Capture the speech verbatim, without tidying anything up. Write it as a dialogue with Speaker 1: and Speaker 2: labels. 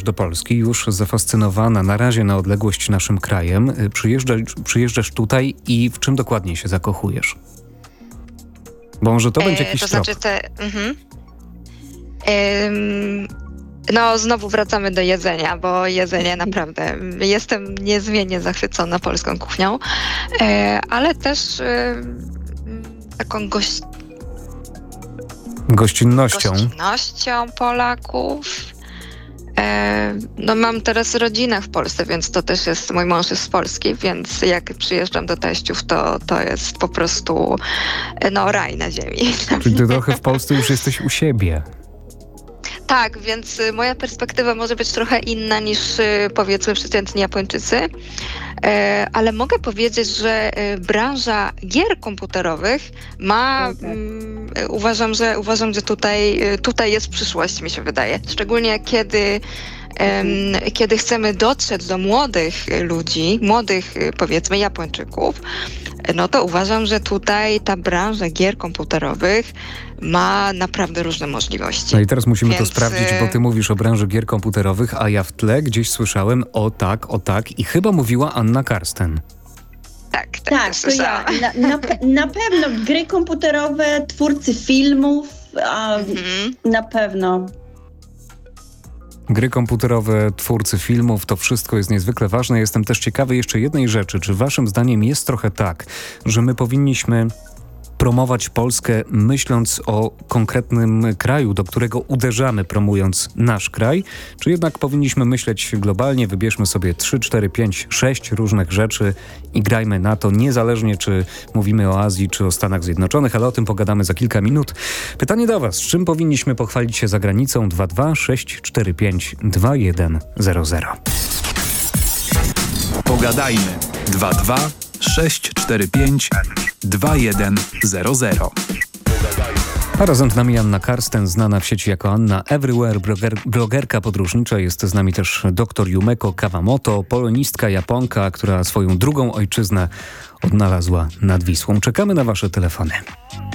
Speaker 1: do Polski, już zafascynowana na razie na odległość naszym krajem. Przyjeżdżasz, przyjeżdżasz tutaj i w czym dokładnie się zakochujesz? Bo może to będzie jakiś
Speaker 2: To znaczy
Speaker 1: trop.
Speaker 2: te... Mhm. Ym, no znowu wracamy do jedzenia, bo jedzenie naprawdę... Jestem niezmiennie zachwycona polską kuchnią, e, ale też e, taką gość...
Speaker 1: Gościnnością.
Speaker 2: gościnnością Polaków. E, no mam teraz rodzinę w Polsce, więc to też jest, mój mąż jest z Polski, więc jak przyjeżdżam do teściów, to, to jest po prostu no raj na ziemi.
Speaker 1: Czyli ty trochę w Polsce już jesteś u siebie.
Speaker 2: Tak, więc y, moja perspektywa może być trochę inna niż y, powiedzmy przeciętni Japończycy, e, ale mogę powiedzieć, że y, branża gier komputerowych ma,
Speaker 3: Tak, tak.
Speaker 2: mm, y, uważam, że uważam, że tutaj, y, tutaj jest przyszłość, mi się wydaje. Szczególnie kiedy em, kiedy chcemy dotrzeć do młodych y, ludzi, młodych y, powiedzmy Japończyków, no to uważam, że tutaj ta branża gier komputerowych ma naprawdę różne możliwości.
Speaker 1: No i teraz musimy to
Speaker 2: Więc,
Speaker 1: sprawdzić, bo ty mówisz o branży gier komputerowych, a ja w tle gdzieś słyszałem o tak, o tak i chyba mówiła Anna Karsten.
Speaker 2: Tak, tak,
Speaker 3: Tak,
Speaker 2: też
Speaker 3: to ja.
Speaker 2: słyszałam.
Speaker 3: Na, na, pe- na pewno gry komputerowe, twórcy filmów, a,
Speaker 2: Mhm.
Speaker 3: na pewno.
Speaker 1: Gry komputerowe, twórcy filmów, to wszystko jest niezwykle ważne. Jestem też ciekawy jeszcze jednej rzeczy. Czy waszym zdaniem jest trochę tak, że my powinniśmy promować Polskę myśląc o konkretnym kraju, do którego uderzamy, promując nasz kraj? Czy jednak powinniśmy myśleć globalnie, wybierzmy sobie trzy, cztery, pięć, sześć różnych rzeczy i grajmy na to, niezależnie czy mówimy o Azji, czy o Stanach Zjednoczonych, ale o tym pogadamy za kilka minut. Pytanie do was, czym powinniśmy pochwalić się za granicą? dwa dwa sześć cztery pięć dwa jeden zero zero.
Speaker 4: Pogadajmy. dwa dwa sześć cztery pięć dwa jeden zero zero.
Speaker 1: A razem z nami Anna Karsten, znana w sieci jako Anna Everywhere, bloger, blogerka podróżnicza. Jest z nami też dr Yumeko Kawamoto, polonistka Japonka, która swoją drugą ojczyznę odnalazła nad Wisłą. Czekamy na wasze telefony.